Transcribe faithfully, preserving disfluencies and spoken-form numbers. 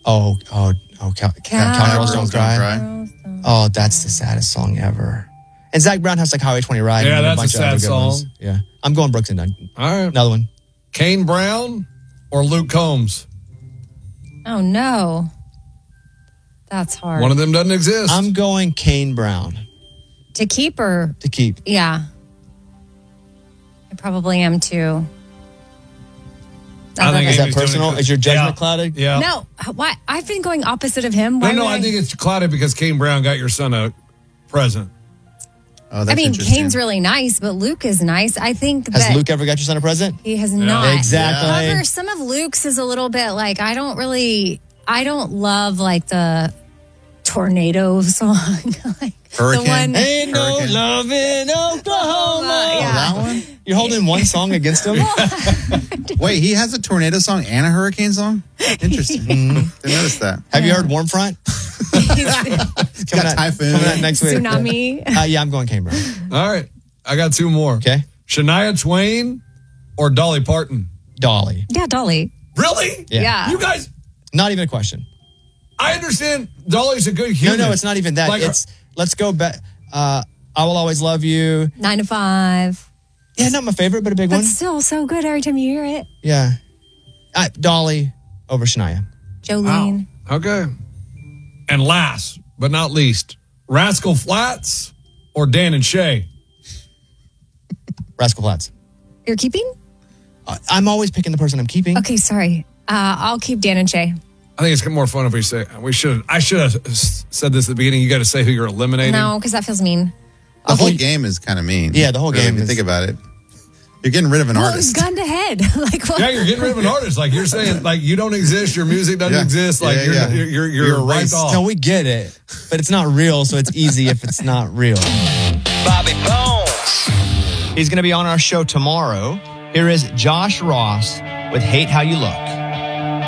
Oh, oh, oh, Cow- Cow- Cowgirls Don't Cry. Girls don't Oh, that's the saddest song ever. And Zach Brown has like Highway twenty Ride. Yeah, and that's a bunch a of other sad good ones. song. Yeah. I'm going Brooks and Dunn. All right. Another one. Kane Brown or Luke Combs? Oh, no. That's hard. One of them doesn't exist. I'm going Kane Brown To keep or... to keep. Yeah. I probably am too. I think Is that Amy's doing personal? it. Is your judgment Yeah. clouded? Yeah. No, why? I've been going opposite of him. No, Why no, would I think it's clouded because Kane Brown got your son a present. Oh, that's I mean, interesting. Kane's really nice, but Luke is nice. I think Has that Luke ever got your son a present? he has not. Exactly. However, some of Luke's is a little bit like, I don't really, I don't love like the tornado song. Like Hurricane? The one, Ain't no Hurricane. love in Oklahoma. Yeah. Oh, that one? You're holding one song against him? Wait, he has a tornado song and a hurricane song? Interesting. Didn't notice that. Have you heard Warm Front? He's got out, Typhoon. coming out next week. Tsunami. Uh, yeah, I'm going Kane Brown. All right. I got two more. Okay. Shania Twain or Dolly Parton? Dolly. Yeah, Dolly. Really? Yeah. Yeah. You guys, Not even a question. I understand Dolly's a good No, human. no, it's not even that. Like, it's let's go back. Uh, I will always love you. Nine to five. Yeah, not my favorite, but a big But one. still so good every time you hear it. Yeah. Uh, Dolly over Shania. Jolene. Wow. Okay. And last but not least, Rascal Flatts or Dan and Shay? Rascal Flatts. You're keeping? Uh, I'm always picking the person I'm keeping. Okay, sorry. Uh, I'll keep Dan and Shay. I think it's more fun if we say we should. I should have said this at the beginning. You got to say who you're eliminating. No, because that feels mean. The whole game is kind of mean. Yeah, the whole really, game If you is- think about it. You're getting rid of an Well, artist. gun to head. Like, what? Yeah, you're getting rid of an artist. Like you're saying, like you don't exist. Your music doesn't Yeah. exist. Like Yeah, you're, yeah. you're you're you're, You're right erased. off. No, we get it, but it's not real, so it's easy if it's not real. Bobby Bones. He's going to be on our show tomorrow. Here is Josh Ross with Hate How You Look.